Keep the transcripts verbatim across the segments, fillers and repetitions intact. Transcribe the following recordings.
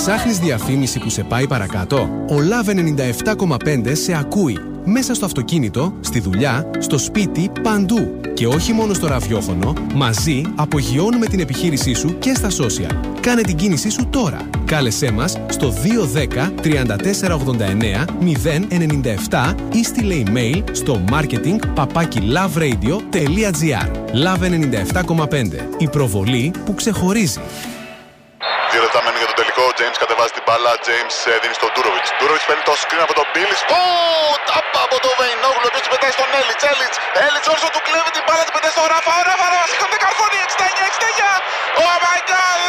Ψάχνεις διαφήμιση που σε πάει παρακάτω? Ο Love ενενήντα επτά κόμμα πέντε σε ακούει. Μέσα στο αυτοκίνητο, στη δουλειά, στο σπίτι, παντού. Και όχι μόνο στο ραδιόφωνο, μαζί απογειώνουμε την επιχείρησή σου και στα social. Κάνε την κίνησή σου τώρα. Κάλεσέ μας στο δύο ένα μηδέν τριάντα τέσσερα ογδόντα εννέα μηδέν ενενήντα επτά ή στείλε email στο marketing παπάκι loveradio τελεία gr. Love ενενήντα επτά κόμμα πέντε. Η προβολή που ξεχωρίζει. Δύο λεπτά μένει για το τελικό. Ο James κατεβάζει την μπάλα. James δίνει στον Ντούροβιτς. Ντούροβιτς παίρνει το screen από τον Μπίλις. Ω! Τάπα από τον Βεϊνόγλου. Ο οποίος την πετάει στον Έλιτς. Έλιτς. Έλιτς όσο του κλέβει την μπάλα. Την πετάει στον Ράφα. Ο Ράφα. Ράφα. Σηκώνεται καρφώνει. εξήντα εννιά εξήντα εννιά. Oh my god.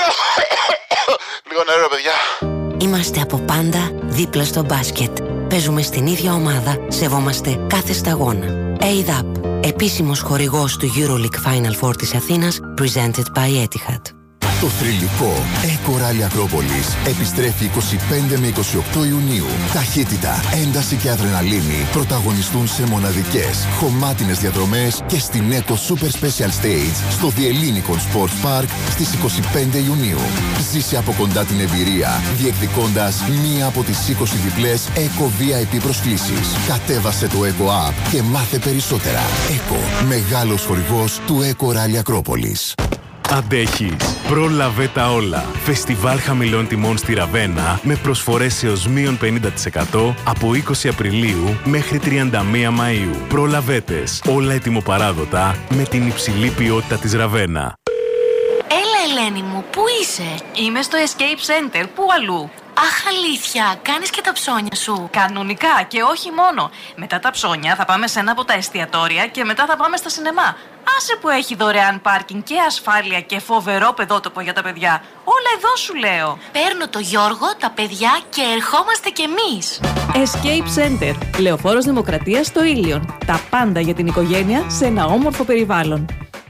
Λίγο νερό, παιδιά. Είμαστε από πάντα δίπλα στο μπάσκετ. Παίζουμε στην ίδια ομάδα. Σεβόμαστε κάθε σταγόνα. έι δι έι πι. Επίσημος χορηγός του EuroLeague Final Four της Αθήνας. Presented by Etihad. Το θρυλικό Eco Rally Ακρόπολης επιστρέφει είκοσι πέντε με είκοσι οκτώ Ιουνίου. Ταχύτητα, ένταση και αδρεναλίνη πρωταγωνιστούν σε μοναδικές, χωμάτινες διαδρομές και στην Eco Super Special Stage στο The Ellinikon Sports Park στις είκοσι πέντε Ιουνίου. Ζήσε από κοντά την εμπειρία, διεκδικώντας μία από τις είκοσι διπλές Eco βι άι πι προσκλήσεις. Κατέβασε το Eco App και μάθε περισσότερα. Eco, μεγάλος χορηγός του Eco Rally Ακρόπολης. Αντέχεις. Πρόλαβε τα όλα. Φεστιβάλ χαμηλών τιμών στη Ραβένα με προσφορές έως μείον πενήντα τοις εκατό από είκοσι Απριλίου μέχρι τριάντα μία Μαΐου. Προλαβέτες. Όλα ετοιμοπαράδοτα με την υψηλή ποιότητα της Ραβένα. Έλα Ελένη μου, πού είσαι? Είμαι στο Escape Center, πού αλλού? Αχ, αλήθεια, κάνεις και τα ψώνια σου? Κανονικά και όχι μόνο. Μετά τα ψώνια θα πάμε σε ένα από τα εστιατόρια και μετά θα πάμε στα σινεμά. Άσε που έχει δωρεάν πάρκινγκ και ασφάλεια και φοβερό παιδότοπο για τα παιδιά. Όλα εδώ σου λέω. Παίρνω το Γιώργο, τα παιδιά και ερχόμαστε κι εμείς. Escape Center, Λεωφόρος Δημοκρατίας στο Ήλιον. Τα πάντα για την οικογένεια σε ένα όμορφο περιβάλλον.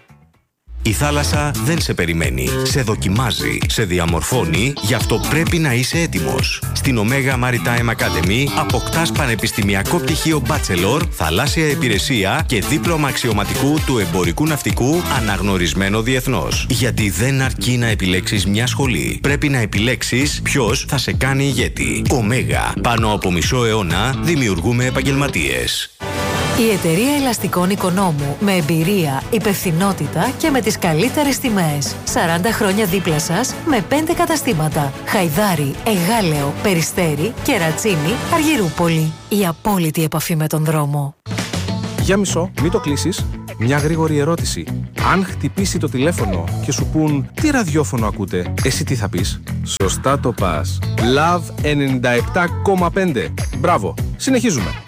Η θάλασσα δεν σε περιμένει, σε δοκιμάζει, σε διαμορφώνει, γι' αυτό πρέπει να είσαι έτοιμος. Στην Omega Maritime Academy αποκτάς πανεπιστημιακό πτυχίο Bachelor, θαλάσσια υπηρεσία και δίπλωμα αξιωματικού του εμπορικού ναυτικού αναγνωρισμένο διεθνώς. Γιατί δεν αρκεί να επιλέξεις μια σχολή. Πρέπει να επιλέξεις ποιος θα σε κάνει ηγέτη. Omega. Πάνω από μισό αιώνα δημιουργούμε επαγγελματίες. Η εταιρεία ελαστικών Οικονόμου με εμπειρία, υπευθυνότητα και με τις καλύτερες τιμές. σαράντα χρόνια δίπλα σας με πέντε καταστήματα. Χαϊδάρι, Εγάλεο, Περιστέρι, Κερατσίνη, Αργυρούπολη. Η απόλυτη επαφή με τον δρόμο. Για μισό, μην το κλείσεις. Μια γρήγορη ερώτηση. Αν χτυπήσει το τηλέφωνο και σου πούν τι ραδιόφωνο ακούτε, εσύ τι θα πεις? Σωστά το πας. Love ενενήντα επτά κόμμα πέντε. Μπράβο. Συνεχίζουμε.